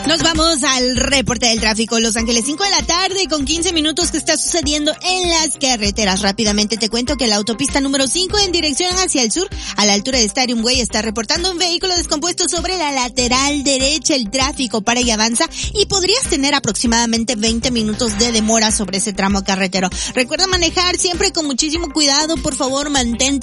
Nos vamos al reporte del tráfico. Los Ángeles, 5 de la tarde con 15 minutos. ¿Qué está sucediendo en las carreteras? Rápidamente te cuento que la autopista número 5 en dirección hacia el sur, a la altura de Stadium Way, está reportando un vehículo descompuesto sobre la lateral derecha. El tráfico para y avanza y podrías tener aproximadamente 20 minutos de demora sobre ese tramo carretero. Recuerda manejar siempre con muchísimo cuidado. Por favor, mantente